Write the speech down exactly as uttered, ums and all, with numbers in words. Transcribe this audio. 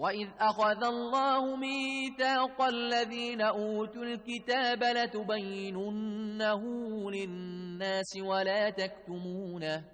وإذ أخذ الله ميثاق الذين أوتوا الكتاب لتبيننه للناس ولا تكتمونه